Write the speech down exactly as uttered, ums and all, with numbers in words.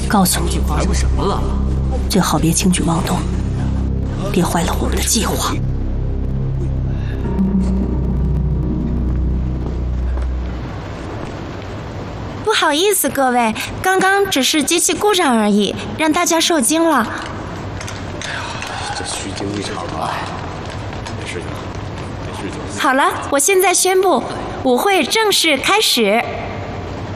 告诉你， 发生什么了？ 最好别轻举妄动，别坏了我们的计划。 不好意思，各位，刚刚只是机器故障而已，让大家受惊了。 哎呀，这虚惊一场啊！没事的，没事就行。 好了，我现在宣布，舞会正式开始。